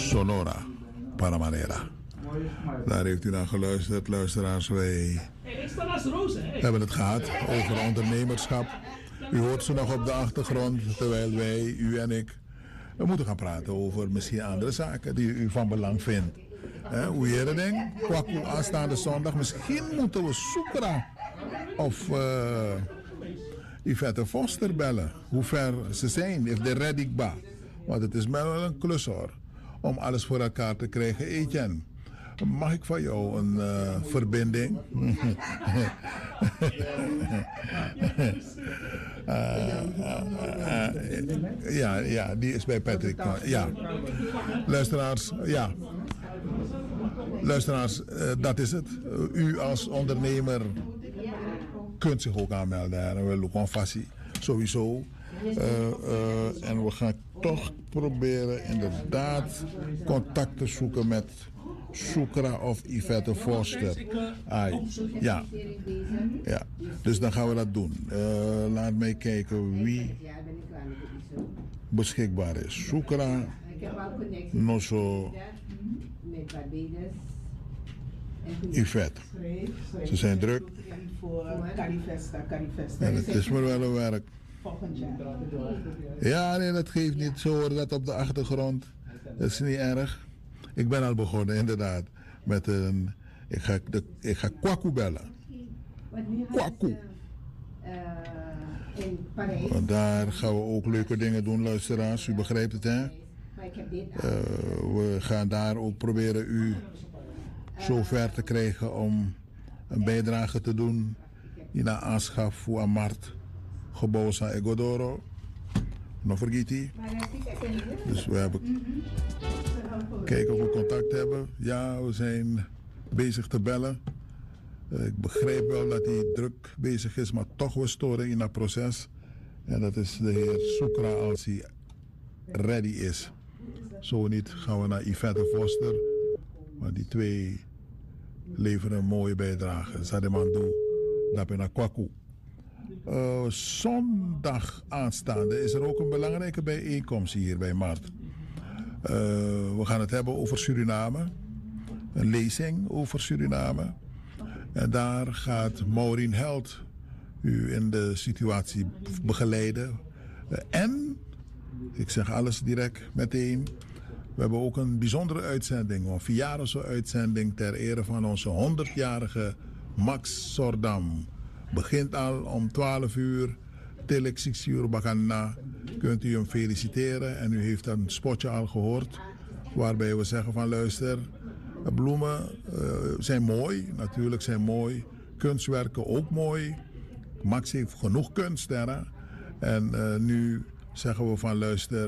Sonora Panamera. Daar heeft u naar geluisterd, luisteraars. Wij hebben het gehad over ondernemerschap. U hoort ze nog op de achtergrond, terwijl wij, u en ik, we moeten gaan praten over misschien andere zaken die u van belang vindt. Hoe je denkt, kwaku aanstaande zondag, misschien moeten we Soekra of Yvette Foster bellen. Hoe ver ze zijn, if they're ready. Want het is wel een klus hoor, om alles voor elkaar te krijgen. Etienne, mag ik van jou een verbinding? Ja, die is bij Patrick. Ja. Luisteraars, dat is het. U als ondernemer kunt zich ook aanmelden. En we lopen fassie, sowieso. En we gaan toch proberen inderdaad contact te zoeken met Soekra of Yvette Foster. Ja. Dus dan gaan we dat doen. Laat mij kijken wie beschikbaar is. Soekra, Nosso, Yvette. Ze zijn druk. En het is maar wel een werk. Ja, nee, dat geeft niet. Zo hoor dat op de achtergrond. Dat is niet erg. Ik ben al begonnen, inderdaad. Met een. Ik ga Kwaku bellen. Kwaku. Want daar gaan we ook leuke dingen doen, luisteraars. U begrijpt het, hè? We gaan daar ook proberen u zo ver te krijgen om een bijdrage te doen in de aanschaf voor een markt. Gebouw aan Egodoro. Nog vergeet hij. Dus we hebben. Kijken of we contact hebben. Ja, we zijn bezig te bellen. Ik begrijp wel dat hij druk bezig is, maar toch we storen in dat proces. En dat is de heer Soekra als hij ready is. Zo niet gaan we naar Yvette Foster. Maar die twee leveren een mooie bijdrage. Zademandu, Dapena Kwaku. Zondag aanstaande is er ook een belangrijke bijeenkomst hier bij Mart. We gaan het hebben over Suriname. Een lezing over Suriname. En daar gaat Maureen Held u in de situatie begeleiden. En, ik zeg alles direct meteen, we hebben ook een bijzondere uitzending, een verjaardags uitzending ter ere van onze 100-jarige Max Sordam. Begint al om 12 uur, till 6 uur bagana. Kunt u hem feliciteren en u heeft een spotje al gehoord waarbij we zeggen van luister, bloemen zijn mooi, natuurlijk zijn mooi, kunstwerken ook mooi. Max heeft genoeg kunst daar. En nu zeggen we van luister,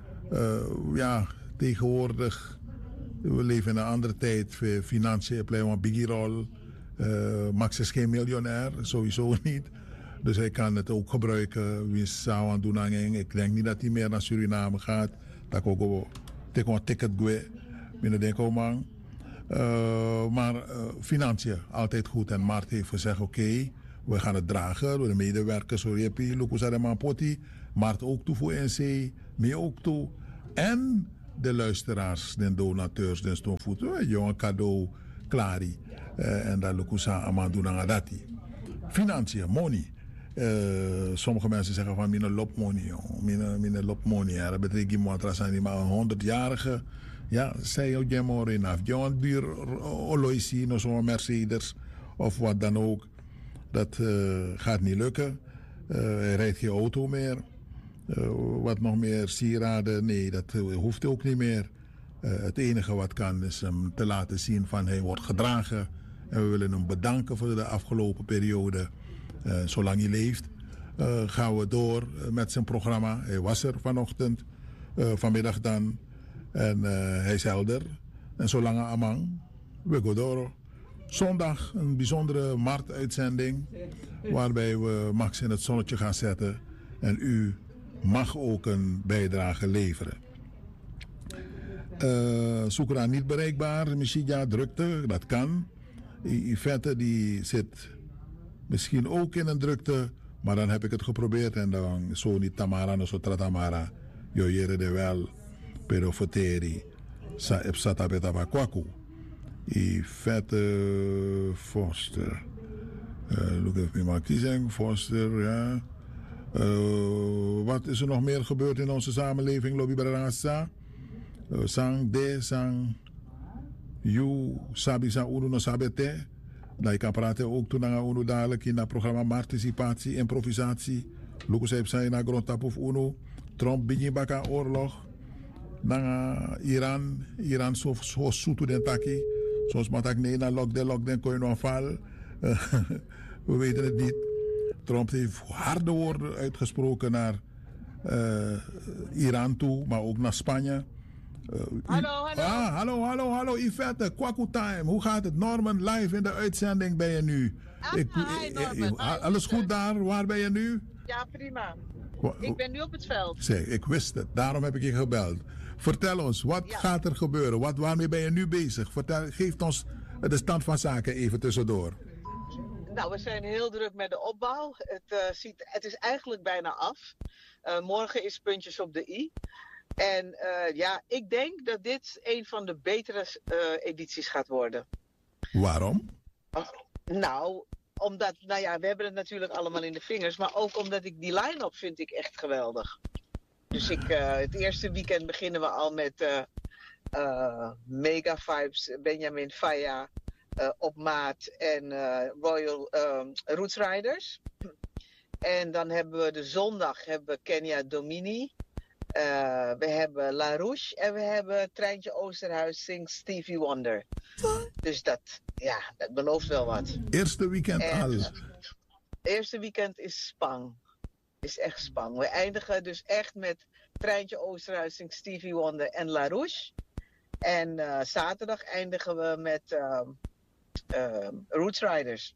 tegenwoordig, we leven in een andere tijd, financiën plegen een biggie rol. Max is geen miljonair, sowieso niet. Dus hij kan het ook gebruiken. Wie zou aan doen aan. Ik denk niet dat hij meer naar Suriname gaat. Dat ik ook een ticket goe. Man. Maar financiën, altijd goed. En Mart heeft gezegd, oké, we gaan het dragen. Door de medewerkers, zo jepi, Lucas Ademan Poti. Mart ook toe voor NC, mij ook toe. En de luisteraars, de donateurs, de stoomvoet. Jongen cadeau, klari. En dat Lucas Aman aan dati. Financiën, money. Sommige mensen zeggen van mine lop money, mine lop money. Ja, dat betekent iemand zijn die maar een 100-jarige. Ja, zij ook jammer in af. Johan buur Oloisi, nog zo'n Mercedes of wat dan ook. Dat gaat niet lukken. Hij rijdt geen auto meer. Wat nog meer sieraden, nee, dat hoeft ook niet meer. Het enige wat kan is hem te laten zien van hij wordt gedragen. En we willen hem bedanken voor de afgelopen periode. Zolang hij leeft, gaan we door met zijn programma. Hij was er vanochtend, vanmiddag dan. En hij is helder. En zolang Amang, we gaan door. Zondag een bijzondere marktuitzending. Waarbij we Max in het zonnetje gaan zetten. En u mag ook een bijdrage leveren. Soekra niet bereikbaar. Misschien ja, drukte, dat kan. Yvette die zit misschien ook in een drukte. Maar dan heb ik het geprobeerd. En dan zo niet Tamara, no so Tamara. Jo jere de wel. Pero foteri. Sa epsata betaba kwaku. Yvette Foster. Look even maar kiezen. Foster, ja. Wat is er nog meer gebeurd in onze samenleving, Lobby Barangasa? Sang de, sang you, sabi sa uno no sabete. Dat je kan praten ook toen aan uno dadelijk in het programma participatie, improvisatie. Luku zei zijn na grondtap of uno. Trump begin baka oorlog. Dan Iran zo soetu den taki. Soms matak nee na lockdown kon je nog val. We weten het niet. Trump heeft harde woorden uitgesproken naar Iran toe, maar ook naar Spanje. Hallo, Yvette, Kwaku Time. Hoe gaat het? Norman, live in de uitzending ben je nu. Hi Norman. Alles goed daar? Waar ben je nu? Ja, prima. Ik ben nu op het veld. Zeg, ik wist het. Daarom heb ik je gebeld. Vertel ons, wat gaat er gebeuren? Waarmee ben je nu bezig? Geef ons de stand van zaken even tussendoor. Nou, we zijn heel druk met de opbouw. Het is eigenlijk bijna af. Morgen is puntjes op de i. En ik denk dat dit een van de betere edities gaat worden. Waarom? Nou, omdat, we hebben het natuurlijk allemaal in de vingers. Maar ook omdat ik die line-up vind ik echt geweldig. Dus het eerste weekend beginnen we al met Mega Vibes, Benjamin Faya, Op Maat en Royal Roots Riders. En dan hebben we de zondag Kenya Domini. We hebben La Rouche en we hebben Treintje Oosterhuis Sing Stevie Wonder. Dus dat belooft wel wat. Eerste weekend al. Eerste weekend is spang. Is echt spang. We eindigen dus echt met Treintje Oosterhuis Sing Stevie Wonder en La Rouche. En zaterdag eindigen we met Roots Riders.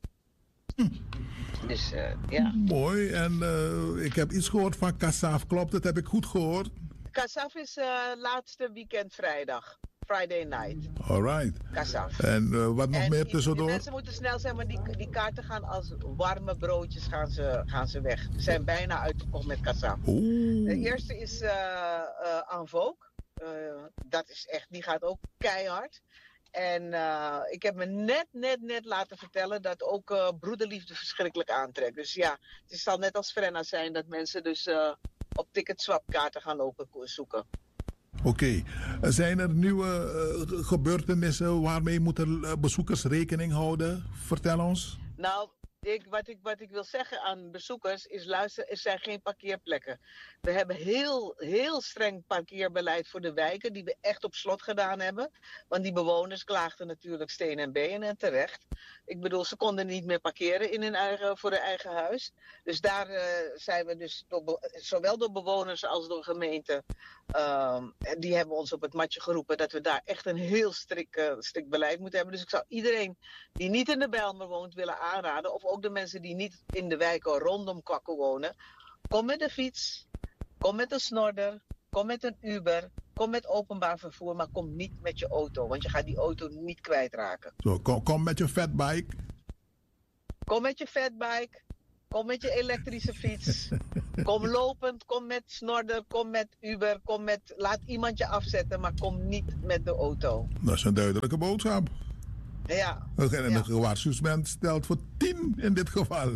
Dus ja. Mooi. En ik heb iets gehoord van Kassav. Klopt, dat heb ik goed gehoord. Kassav is laatste weekend vrijdag. Friday night. Alright. Kassav. En wat nog meer tussendoor? Mensen moeten snel zijn, maar die kaarten gaan als warme broodjes gaan ze weg. Ze zijn bijna uitgekocht met Kassav. De eerste is En Vogue. Dat is echt, die gaat ook keihard. En ik heb me net laten vertellen dat ook broederliefde verschrikkelijk aantrekt. Dus ja, het zal net als Frenna zijn dat mensen dus op ticketswapkaarten gaan lopen zoeken. Oké. Zijn er nieuwe gebeurtenissen waarmee moeten bezoekers rekening houden? Vertel ons. Nou, wat ik wil zeggen aan bezoekers is luister, er zijn geen parkeerplekken. We hebben heel streng parkeerbeleid voor de wijken die we echt op slot gedaan hebben. Want die bewoners klaagden natuurlijk steen en been en terecht. Ik bedoel, ze konden niet meer parkeren voor hun eigen huis. Dus daar zijn we dus zowel door bewoners als door gemeenten. Die hebben ons op het matje geroepen dat we daar echt een heel strikt beleid moeten hebben. Dus ik zou iedereen die niet in de Bijlmer woont willen aanraden, of ook de mensen die niet in de wijken rondom Kwaku wonen, kom met de fiets, kom met een snorder, kom met een Uber, kom met openbaar vervoer, maar kom niet met je auto, want je gaat die auto niet kwijtraken. Zo, kom met je fatbike. Kom met je fatbike, kom met je elektrische fiets, kom lopend, kom met snorder, kom met Uber, laat iemand je afzetten, maar kom niet met de auto. Dat is een duidelijke boodschap. Ja. En een gewaarschuwing stelt voor 10 in dit geval.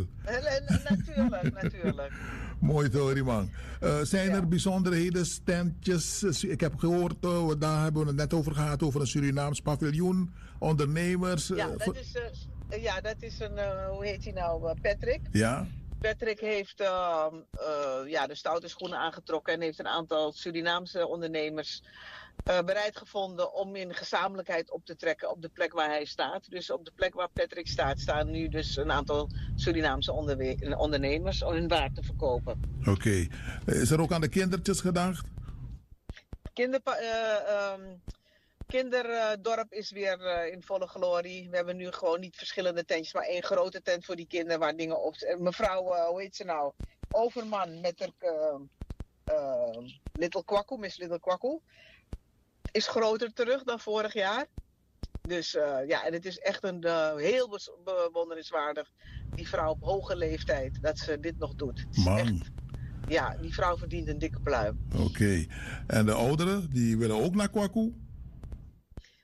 Natuurlijk. Mooi Tori man. Zijn er bijzonderheden, standjes? Ik heb gehoord, daar hebben we het net over gehad, over een Surinaams paviljoen, ondernemers. Dat is een, hoe heet hij nou, Patrick? Ja. Patrick heeft de stoute schoenen aangetrokken en heeft een aantal Surinaamse ondernemers bereid gevonden om in gezamenlijkheid op te trekken op de plek waar hij staat. Dus op de plek waar Patrick staat, staan nu dus een aantal Surinaamse ondernemers om hun waar te verkopen. Oké. Is er ook aan de kindertjes gedacht? Kinderdorp is weer in volle glorie. We hebben nu gewoon niet verschillende tentjes, maar één grote tent voor die kinderen waar dingen op zijn. Mevrouw, hoe heet ze nou? Overman met haar Little Kwaku, Miss Little Kwaku, is groter terug dan vorig jaar. Dus en het is echt een heel bewonderenswaardig, die vrouw op hoge leeftijd, dat ze dit nog doet. Man. Echt, ja, die vrouw verdient een dikke pluim. Oké. En de ouderen, die willen ook naar Kwaku?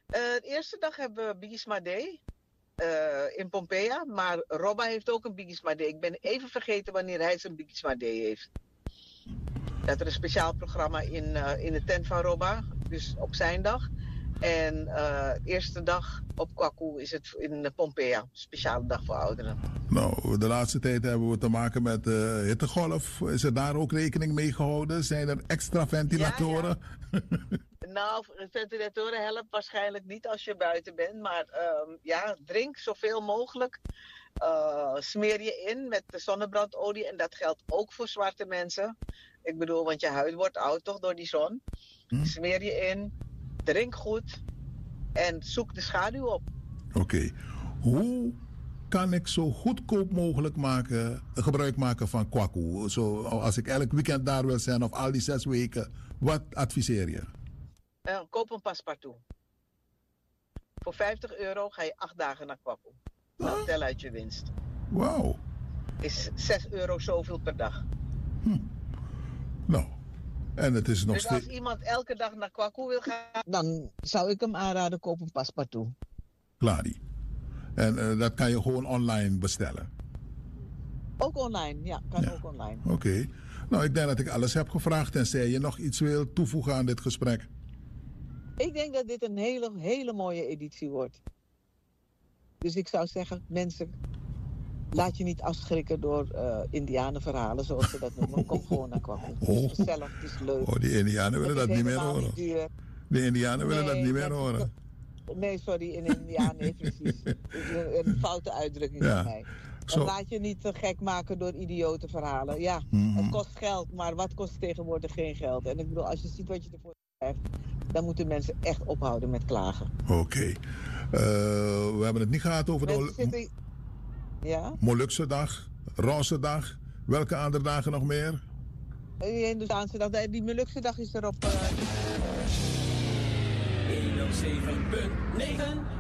De eerste dag hebben we Bigisma Day in Pompeia. Maar Robba heeft ook een Bigisma Day. Ik ben even vergeten wanneer hij zijn Bigisma Day heeft. Dat er een speciaal programma in de tent van Robba. Dus op zijn dag. En de eerste dag op Kwaku is het in Pompeia. Speciale dag voor ouderen. Nou, de laatste tijd hebben we te maken met hittegolf. Is er daar ook rekening mee gehouden? Zijn er extra ventilatoren? Ja. Nou, ventilatoren helpen waarschijnlijk niet als je buiten bent. Maar drink zoveel mogelijk. Smeer je in met de zonnebrandolie. En dat geldt ook voor zwarte mensen. Ik bedoel, want je huid wordt oud toch door die zon. Smeer je in. Drink goed. En zoek de schaduw op. Oké. Hoe kan ik zo goedkoop mogelijk gebruik maken van Kwaku? Zo, als ik elk weekend daar wil zijn of al die 6 weken. Wat adviseer je? Koop een paspartout. Voor €50 ga je 8 dagen naar Kwaku. Nou, tel uit je winst. Wauw. Is €6 zoveel per dag. Nou, en het is nog dus steeds... als iemand elke dag naar Kwaku wil gaan, dan zou ik hem aanraden, koop een paspartout. Klaar. En dat kan je gewoon online bestellen? Ook online, ja. Kan ook online. Oké. Nou, ik denk dat ik alles heb gevraagd. Tenzij je nog iets wil toevoegen aan dit gesprek. Ik denk dat dit een hele mooie editie wordt. Dus ik zou zeggen, mensen, laat je niet afschrikken door Indianenverhalen, zoals ze dat noemen. Kom gewoon naar Kwaku. Het is gezellig, het is leuk. Oh, die Indianen willen dat niet meer horen. De Indianen willen dat niet meer horen. Nee, sorry, in Indianen, nee, precies. Een foute uitdrukking van mij. Laat je niet gek maken door idiote verhalen. Ja, het kost geld, maar wat kost tegenwoordig geen geld? En ik bedoel, als je ziet wat je ervoor krijgt, dan moeten mensen echt ophouden met klagen. Oké. We hebben het niet gehad over de Molukse dag, Roze dag. Welke andere dagen nog meer? Hindoestaanse dag. Die Molukse dag is erop. 107.9